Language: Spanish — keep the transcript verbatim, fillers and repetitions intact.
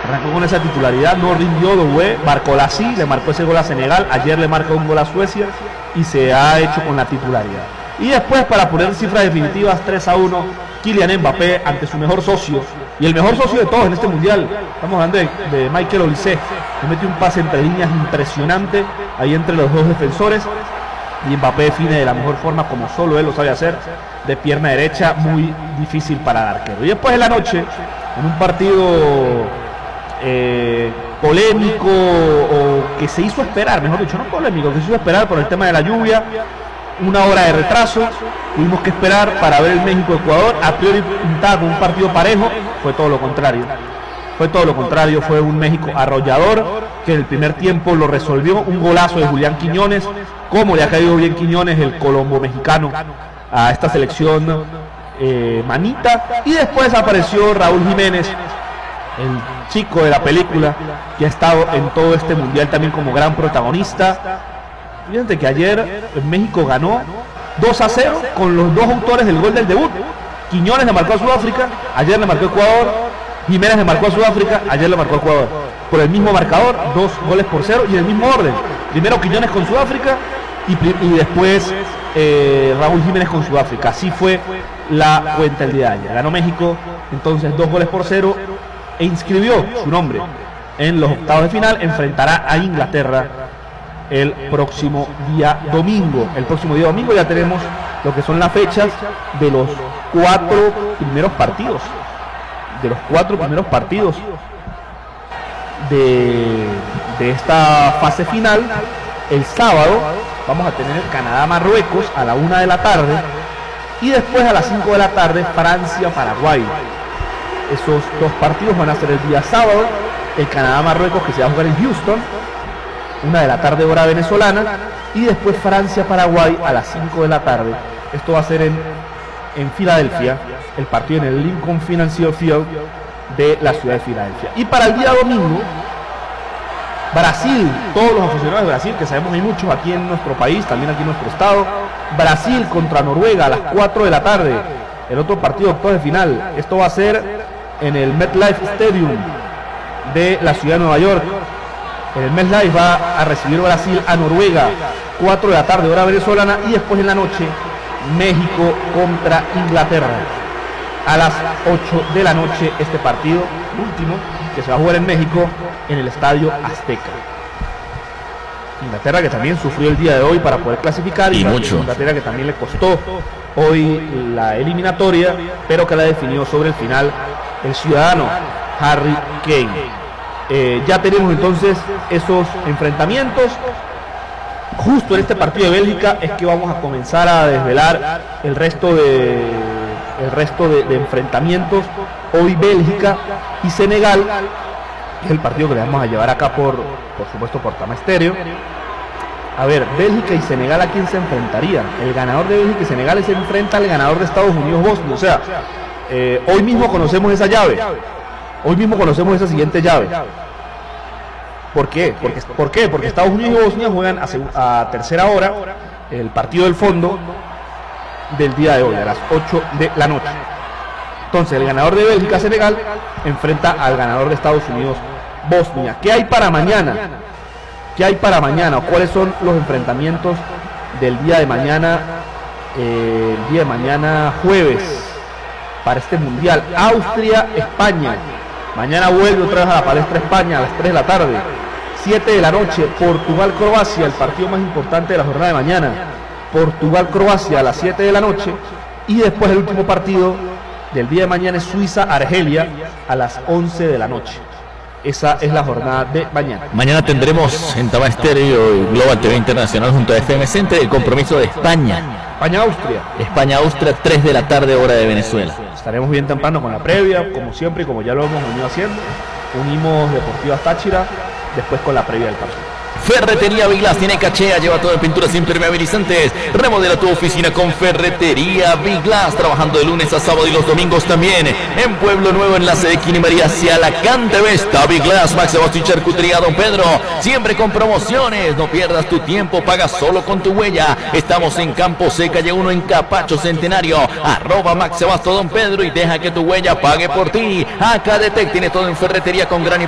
Arrancó con esa titularidad, no rindió, Doué, marcó la sí, le marcó ese gol a Senegal, ayer le marcó un gol a Suecia y se ha hecho con la titularidad. Y después, para poner cifras definitivas, tres a uno, Kylian Mbappé ante su mejor socio, y el mejor socio de todos en este mundial, estamos hablando de, de Michael Olise, que mete un pase entre líneas impresionante, ahí entre los dos defensores, y Mbappé define de la mejor forma, como solo él lo sabe hacer, de pierna derecha, muy difícil para el arquero. Y después de la noche, en un partido eh, polémico, o que se hizo esperar, mejor dicho, no polémico, que se hizo esperar por el tema de la lluvia, una hora de retraso, tuvimos que esperar para ver el México-Ecuador, a priori pintaba con un partido parejo, fue todo lo contrario, fue todo lo contrario, fue un México arrollador, que en el primer tiempo lo resolvió, un golazo de Julián Quiñones, como le ha caído bien Quiñones, el colombo mexicano, a esta selección eh, manita, y después apareció Raúl Jiménez, el chico de la película, que ha estado en todo este mundial también como gran protagonista. Fíjate que ayer México ganó dos a cero con los dos autores del gol del debut. Quiñones le marcó a Sudáfrica, ayer le marcó a Ecuador. Jiménez le marcó a Sudáfrica, ayer le marcó a Ecuador. Por el mismo marcador, dos goles por cero y en el mismo orden. Primero Quiñones con Sudáfrica y, y después eh, Raúl Jiménez con Sudáfrica. Así fue la cuenta el día de ayer. Ganó México entonces dos goles por cero e inscribió su nombre en los octavos de final. Enfrentará a Inglaterra el próximo día domingo. El próximo día domingo ya tenemos lo que son las fechas de los cuatro primeros partidos. De los cuatro primeros partidos de, de esta fase final. El sábado vamos a tener Canadá-Marruecos a la una de la tarde. Y después a las cinco de la tarde Francia-Paraguay. Esos dos partidos van a ser el día sábado. El Canadá-Marruecos, que se va a jugar en Houston, una de la tarde hora venezolana, y después Francia-Paraguay a las cinco de la tarde. Esto va a ser en, en Filadelfia, el partido en el Lincoln Financial Field de la ciudad de Filadelfia. Y para el día domingo, Brasil, todos los aficionados de Brasil, que sabemos hay muchos aquí en nuestro país, también aquí en nuestro estado, Brasil contra Noruega a las cuatro de la tarde, el otro partido de octavos de final. Esto va a ser en el MetLife Stadium de la ciudad de Nueva York. En el MetLife va a recibir Brasil a Noruega, cuatro de la tarde hora venezolana, y después en la noche México contra Inglaterra a las ocho de la noche, este partido último que se va a jugar en México en el Estadio Azteca. Inglaterra, que también sufrió el día de hoy para poder clasificar, y mucho. Inglaterra, que también le costó hoy la eliminatoria, pero que la definió sobre el final el ciudadano Harry Kane. Eh, ya tenemos entonces esos enfrentamientos. Justo en este partido de Bélgica es que vamos a comenzar a desvelar el resto de el resto de, de enfrentamientos. Hoy Bélgica y Senegal, que es el partido que le vamos a llevar acá por por supuesto por Tama Estéreo. A ver, Bélgica y Senegal, ¿a quién se enfrentarían? El ganador de Bélgica y Senegal se enfrenta al ganador de Estados Unidos-Bosnia. O sea, eh, hoy mismo conocemos esa llave. Hoy mismo conocemos esa siguiente llave. ¿Por qué? Porque, ¿por qué? Porque Estados Unidos y Bosnia juegan a, a tercera hora el partido del fondo del día de hoy, a las ocho de la noche. Entonces, el ganador de Bélgica-Senegal enfrenta al ganador de Estados Unidos-Bosnia. ¿Qué hay para mañana? ¿Qué hay para mañana? ¿Cuáles son los enfrentamientos del día de mañana? Eh, el día de mañana jueves, para este mundial. Austria-España. Mañana vuelve otra vez a la palestra España a las tres de la tarde. siete de la noche, Portugal-Croacia, el partido más importante de la jornada de mañana. Portugal-Croacia a las siete de la noche. Y después el último partido del día de mañana es Suiza-Argelia a las once de la noche. Esa es la jornada de mañana. Mañana tendremos en Tama Estéreo y Global T V Internacional junto a F M Center el compromiso de España. España-Austria. España-Austria, tres de la tarde hora de Venezuela. Estaremos bien temprano con la previa, como siempre y como ya lo hemos venido haciendo. Unimos Deportivas Táchira después con la previa del partido. Ferretería Viglas tiene cachea, lleva todo en pinturas impermeabilizantes. Remodela tu oficina con Ferretería Viglas, trabajando de lunes a sábado y los domingos también. En Pueblo Nuevo, enlace de Quini María hacia Alacante Vesta. Viglas, Max Sebastián Charcutería Don Pedro, siempre con promociones. No pierdas tu tiempo, paga solo con tu huella. Estamos en Campo C, calle uno en Capacho Centenario. Arroba Max Sebastián Don Pedro y deja que tu huella pague por ti. Acadetec tiene todo en ferretería con gran